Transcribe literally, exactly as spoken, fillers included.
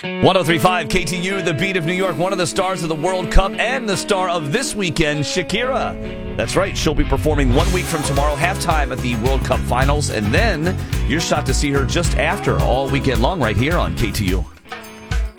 one oh three point five K T U, the beat of New York, one of the stars of the World Cup and the star of this weekend, Shakira. That's right, she'll be performing one week from tomorrow, halftime at the World Cup Finals, and then your shot to see her just after, all weekend long right here on K T U.